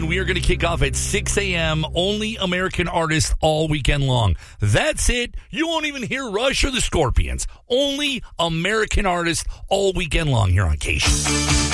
We are going to kick off at 6 a.m. Only American artists all weekend long. That's it. You won't even hear Rush or the Scorpions. Only American artists all weekend long here on Cation.